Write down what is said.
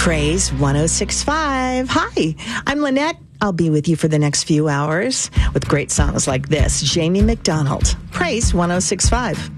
Praise 106.5. Hi, I'm Lynette. I'll be with you for the next few hours with great songs like this. Jamie McDonald, Praise 106.5.